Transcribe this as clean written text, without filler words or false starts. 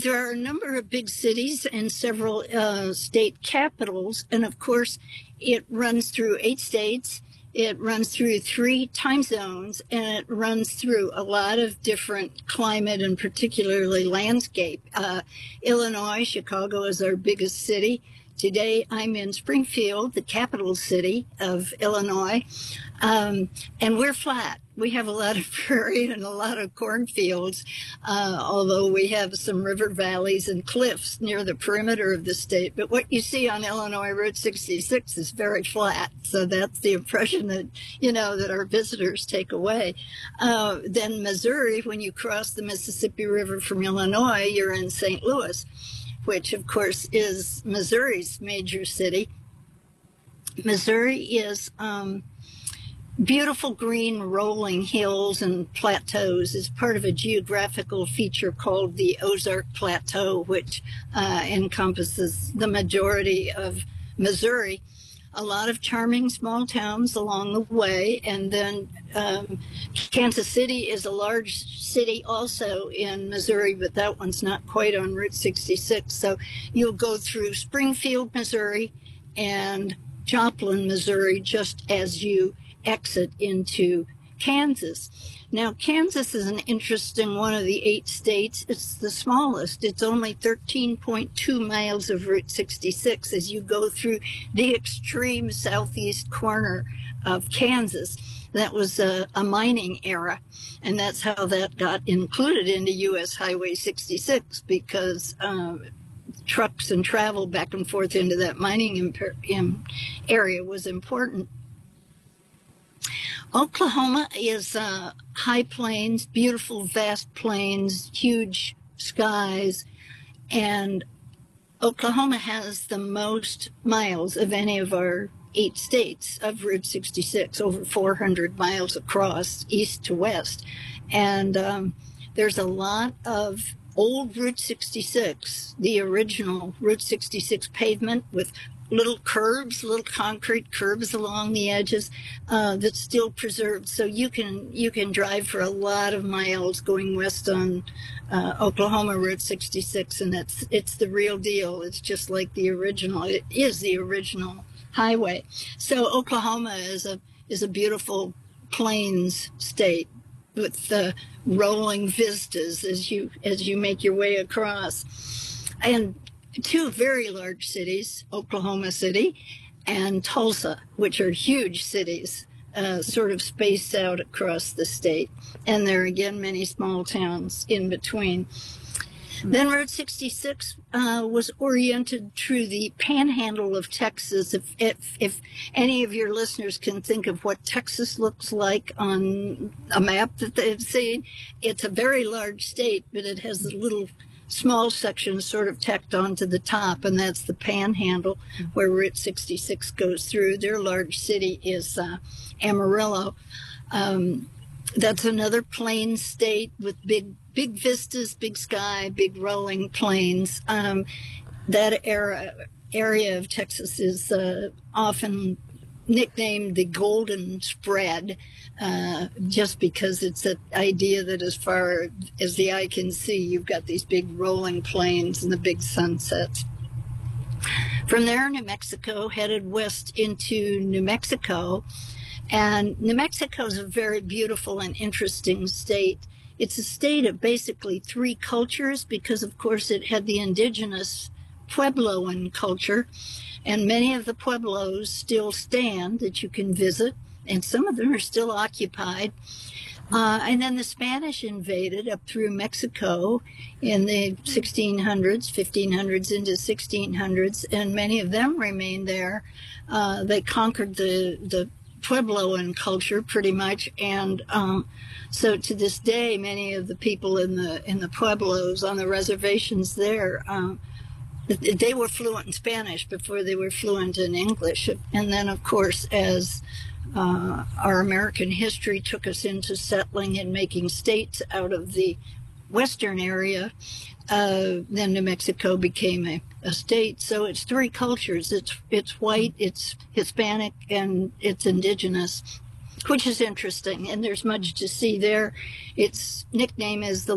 there are a number of big cities and several state capitals. And of course, it runs through 8 states. It runs through 3 time zones, and it runs through a lot of different climate and particularly landscape. Illinois, Chicago is our biggest city. Today, I'm in Springfield, the capital city of Illinois, and we're flat. We have a lot of prairie and a lot of cornfields, although we have some river valleys and cliffs near the perimeter of the state. But what you see on Illinois Route 66 is very flat. So that's the impression that, that our visitors take away. Then Missouri, when you cross the Mississippi River from Illinois, you're in St. Louis, which of course is Missouri's major city. Missouri is beautiful green rolling hills and plateaus is part of a geographical feature called the Ozark Plateau, which encompasses the majority of Missouri. A lot of charming small towns along the way, and then Kansas City is a large city also in Missouri, but that one's not quite on Route 66. So you'll go through Springfield, Missouri, and Joplin, Missouri, just as you exit into Kansas. Now, Kansas is an interesting one of the 8 states. It's the smallest. It's only 13.2 miles of Route 66 as you go through the extreme southeast corner of Kansas. That was a mining era, and that's how that got included into U.S. Highway 66, because trucks and travel back and forth into that mining area was important. Oklahoma is high plains, beautiful, vast plains, huge skies, and Oklahoma has the most miles of any of our 8 states of Route 66, over 400 miles across, east to west. And there's a lot of old Route 66, the original Route 66 pavement with little curbs, little concrete curbs along the edges that's still preserved. So you can drive for a lot of miles going west on Oklahoma Route 66, and it's the real deal. It's just like the original. It is the original highway. So Oklahoma is a beautiful plains state with rolling vistas as you make your way across. And 2 very large cities, Oklahoma City and Tulsa, which are huge cities, sort of spaced out across the state. And there are, again, many small towns in between. Then Route 66 was oriented through the panhandle of Texas. If any of your listeners can think of what Texas looks like on a map that they've seen, it's a very large state, but it has a little small section sort of tacked onto the top, and that's the panhandle where Route 66 goes through. Their large city is Amarillo. That's another plain state with big vistas, big sky, big rolling plains. That area of Texas is often nicknamed the Golden Spread, just because it's an idea that as far as the eye can see, you've got these big rolling plains and the big sunsets. From there, New Mexico headed west into New Mexico. And New Mexico is a very beautiful and interesting state. It's a state of basically 3 cultures because, of course, it had the indigenous Puebloan culture. And many of the Pueblos still stand that you can visit, and some of them are still occupied. And then the Spanish invaded up through Mexico in the 1600s, 1500s into 1600s, and many of them remained there. They conquered the Puebloan culture pretty much, and so to this day, many of the people in the Pueblos on the reservations there, they were fluent in Spanish before they were fluent in English. And then, of course, as our American history took us into settling and making states out of the western area, then New Mexico became a state. So it's 3 cultures. It's white, it's Hispanic, and it's indigenous, which is interesting. And there's much to see there. Its nickname is the